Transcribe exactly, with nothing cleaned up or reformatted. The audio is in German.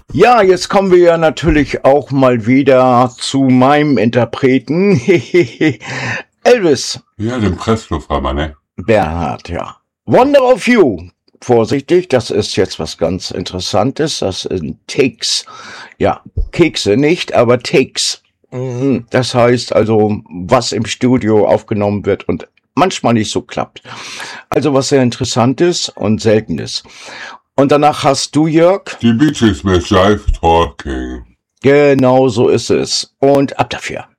Ja, jetzt kommen wir ja natürlich auch mal wieder zu meinem Interpreten. Elvis. Ja, den Presslufthammer, ne? Bernhard, ja. Wonder of You. Vorsichtig, das ist jetzt was ganz Interessantes. Das sind Takes. Ja, Kekse nicht, aber Takes. Das heißt also, was im Studio aufgenommen wird und manchmal nicht so klappt. Also was sehr interessant ist und selten ist. Und danach hast du, Jörg? Die Bee Gees mit Jive Talking. Genau so ist es. Und ab dafür.